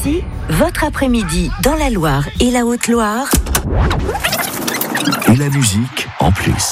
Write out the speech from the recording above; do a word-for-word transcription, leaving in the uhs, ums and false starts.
Ici, votre après-midi dans la Loire et la Haute-Loire. Et la musique en plus.